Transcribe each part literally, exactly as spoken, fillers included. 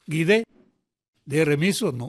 ഗീതേ, ദേ റമീസ് വന്നു.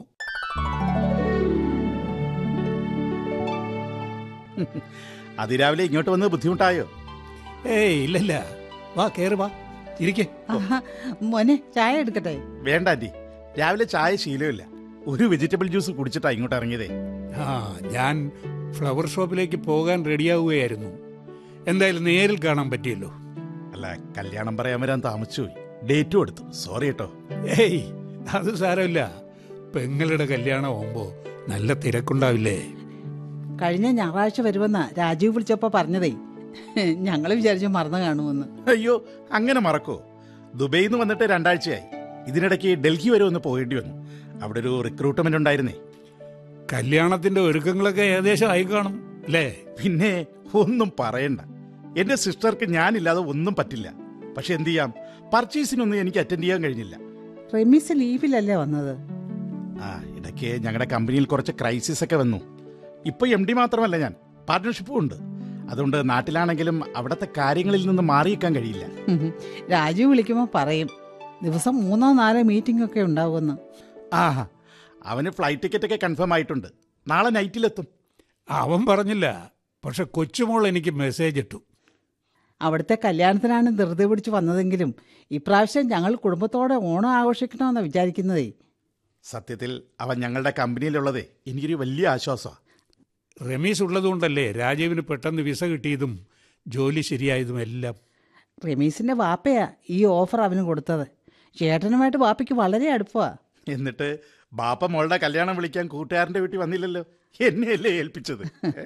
അതിരാവിലെ ഇങ്ങോട്ട് വന്നത് ബുദ്ധിമുട്ടായോ? ഏയ് ഇല്ലല്ല, വാ കേറ്, വാ ഇരിക്കേ. മോനെ ചായ എടുക്കട്ടെ? വേണ്ട ആന്റി, രാവിലെ ചായ ശീലമില്ല. ഒരു വെജിറ്റബിൾ ജ്യൂസ് കുടിച്ചിട്ടാ ഇങ്ങോട്ട് ഇറങ്ങിയതേ. ആ, ഞാൻ ഫ്ലവർ ഷോപ്പിലേക്ക് പോകാൻ റെഡിയാവുകയായിരുന്നു. എന്തായാലും നേരിൽ കാണാൻ പറ്റിയല്ലോ. അല്ല, കല്യാണം പറയാൻ വരാൻ താമസിച്ചുപോയി. ഡേറ്റും എടുത്തു. സോറി കേട്ടോ. ഏയ് അത് സാരമില്ല. പെങ്ങളുടെ കല്യാണം ആവുമ്പോ നല്ല തിരക്കുണ്ടാവില്ലേ? കഴിഞ്ഞ ഞായറാഴ്ച വരുമെന്നാ രാജീവ് വിളിച്ചപ്പോ പറഞ്ഞതേ. ഞങ്ങൾ വിചാരിച്ചു മറന്നു കാണുമെന്ന്. അയ്യോ, അങ്ങനെ മറക്കോ? ദുബൈയിൽ നിന്ന് വന്നിട്ട് രണ്ടാഴ്ചയായി. ഇതിനിടയ്ക്ക് ഡൽഹി വരെ ഒന്ന് പോകേണ്ടി വന്നു. അവിടെ ഒരു റിക്രൂട്ട്മെന്റ് ഉണ്ടായിരുന്നേ. കല്യാണത്തിന്റെ ഒരുക്കങ്ങളൊക്കെ ഏകദേശം ആയി കാണും അല്ലേ? പിന്നെ ഒന്നും പറയണ്ട. എന്റെ സിസ്റ്റർക്ക് ഞാനില്ലാതെ ഒന്നും പറ്റില്ല. പക്ഷെ എന്ത് ചെയ്യാം, പർച്ചേസിനൊന്നും എനിക്ക് അറ്റൻഡ് ചെയ്യാൻ കഴിഞ്ഞില്ല. റമീസ് ലീവിലല്ലേ വന്നത്? ആ, ഇടയ്ക്ക് ഞങ്ങളുടെ കമ്പനിയിൽ കുറച്ച് ക്രൈസിസ് ഒക്കെ വന്നു. ഇപ്പൊ എം ഡി മാത്രമല്ല ഞാൻ, പാർട്ട്ണർഷിപ്പും ഉണ്ട്. അതുകൊണ്ട് നാട്ടിലാണെങ്കിലും അവിടുത്തെ കാര്യങ്ങളിൽ നിന്ന് മാറിയേക്കാൻ കഴിയില്ല. രാജീവ് വിളിക്കുമ്പോൾ പറയും ദിവസം മൂന്നോ നാലോ മീറ്റിംഗ് ഒക്കെ ഉണ്ടാവുമെന്ന്. ആ, അവന് ഫ്ലൈറ്റ് ടിക്കറ്റ് ഒക്കെ കൺഫേം ആയിട്ടുണ്ട്. നാളെ നൈറ്റിലെത്തും. അവൻ പറഞ്ഞില്ല, പക്ഷെ കൊച്ചുമോൾ എനിക്ക് മെസ്സേജ് ഇട്ടു. അവിടുത്തെ കല്യാണത്തിനാണ് ധൃതി പിടിച്ച് വന്നതെങ്കിലും ഇപ്രാവശ്യം ഞങ്ങൾ കുടുംബത്തോടെ ഓണം ആഘോഷിക്കണമെന്നാണ് വിചാരിക്കുന്നതേ. സത്യത്തിൽ അവൻ ഞങ്ങളുടെ കമ്പനിയിലുള്ളതേ എനിക്കൊരു വലിയ ആശ്വാസമാണ്. റമീസ് ഉള്ളതുകൊണ്ടല്ലേ രാജീവിന് പെട്ടെന്ന് വിസ കിട്ടിയതും ജോലി ശരിയായതും എല്ലാം. റമീസിന്റെ വാപ്പയാ ഈ ഓഫർ അവന് കൊടുത്തത്. ചേട്ടനുമായിട്ട് വാപ്പയ്ക്ക് വളരെ അടുപ്പമാണ്. എന്നിട്ട് ബാപ്പ മോളുടെ കല്യാണം വിളിക്കാൻ കൂട്ടുകാരൻ്റെ വീട്ടിൽ വന്നില്ലല്ലോ, എന്നെയല്ലേ ഏൽപ്പിച്ചത്.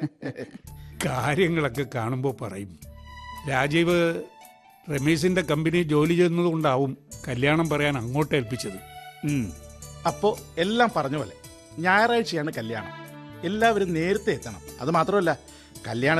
കാര്യങ്ങളൊക്കെ കാണുമ്പോൾ പറയും. രാജീവ് റമീസിന്റെ കമ്പനി ജോലി ചെയ്യുന്നതുകൊണ്ടാവും കല്യാണം പറയാൻ അങ്ങോട്ട് ഏൽപ്പിച്ചത്. അപ്പോൾ എല്ലാം പറഞ്ഞ പോലെ ഞായറാഴ്ചയാണ് കല്യാണം. എല്ലാവരും നേരത്തെ എത്തണം. അത് മാത്രമല്ല, കല്യാണം